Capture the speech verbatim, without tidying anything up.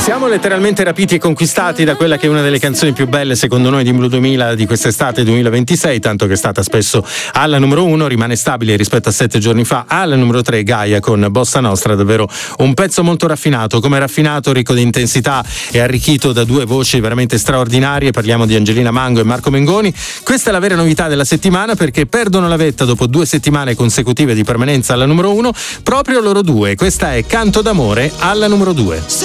Siamo letteralmente rapiti e conquistati da quella che è una delle canzoni più belle secondo noi di Blue duemila di quest'estate duemilaventisei, tanto che è stata spesso alla numero uno, rimane stabile rispetto a sette giorni fa. Alla numero tre Gaia con Bossa Nostra, davvero un pezzo molto raffinato, come raffinato, ricco di intensità e arricchito da due voci veramente straordinarie. Parliamo di Angelina Mango e Marco Mengoni. Questa è la vera novità della settimana, perché perdono la vetta dopo due settimane consecutive di permanenza alla numero uno proprio loro due. Questa è Canto d'amore alla numero due.